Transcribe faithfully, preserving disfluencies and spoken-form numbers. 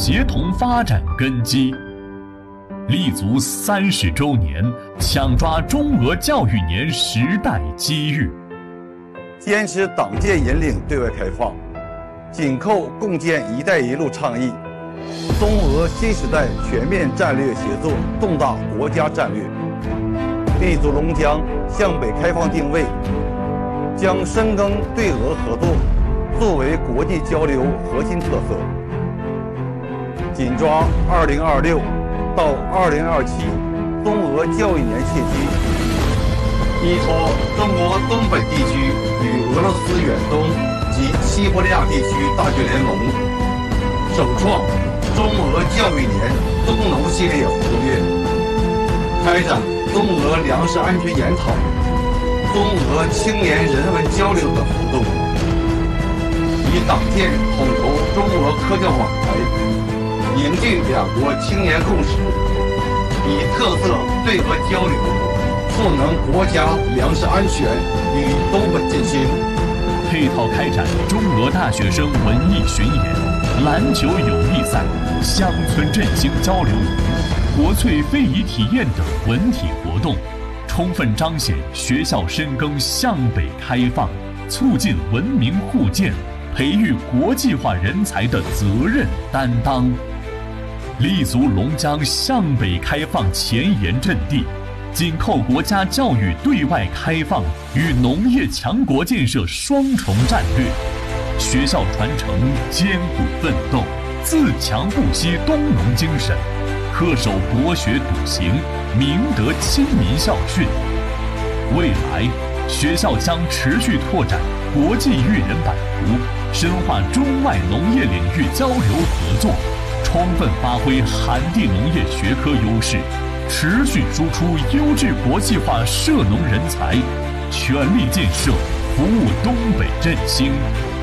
协同发展根基。立足三十周年，抢抓中俄教育年时代机遇， 坚持党建引领对外开放，紧扣共建“一带一路”倡议，中俄新时代全面战略协作重大国家战略，立足龙江向北开放定位，将深耕对俄合作作为国际交流核心特色，紧抓二零二六到二零二七中俄教育年契机，依托中国东北地区与俄罗斯远东及西伯利亚地区大学联盟，首创中俄教育年中农系列活动月，开展中俄粮食安全研讨、中俄青年人文交流等活动，以党建统筹中俄科教往来，凝聚两国青年共识，以特色对俄交流，赋能国家粮食安全与东北振兴。 配套开展中俄大学生文艺巡演、篮球友谊赛、乡村振兴交流、国粹非遗体验等文体活动，充分彰显学校深耕向北开放、促进文明互鉴、培育国际化人才的责任担当。立足龙江向北开放前沿阵地，紧扣国家教育对外开放与农业强国建设双重战略，学校传承艰苦奋斗、自强不息东农精神，恪守博学笃行、明德亲民校训。未来，学校将持续拓展国际育人版图，深化中外农业领域交流合作，充分发挥涵地农业学科优势，持续输出优质国际化涉农人才，全力建设服务东北振兴。